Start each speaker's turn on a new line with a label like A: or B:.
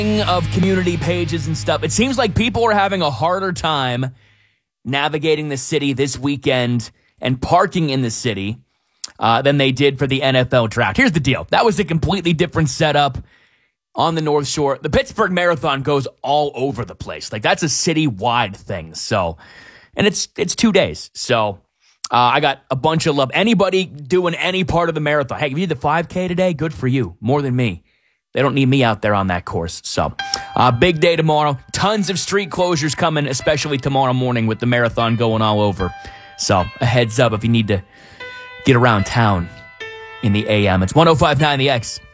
A: Of community pages and stuff, it seems like people are having a harder time navigating the city this weekend and parking in the city than they did for the NFL draft. Here's the deal. That was a completely different setup on the North Shore. The Pittsburgh Marathon goes all over the place. Like, that's a city-wide thing. So, and it's 2 days. So, I got a bunch of love. Anybody doing any part of the marathon. Hey, if you did the 5K today, good for you. More than me. They don't need me out there on that course. So, big day tomorrow. Tons of street closures coming, especially tomorrow morning with the marathon going all over. So, a heads up if you need to get around town in the AM. It's 105.9 The X.